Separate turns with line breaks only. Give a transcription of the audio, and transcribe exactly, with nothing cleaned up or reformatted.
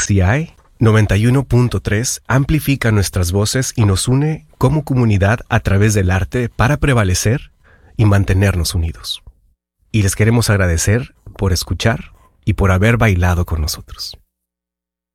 X C I noventa y uno punto tres amplifica nuestras voces y nos une como comunidad a través del arte para prevalecer y mantenernos unidos. Y les queremos agradecer por escuchar y por haber bailado con nosotros.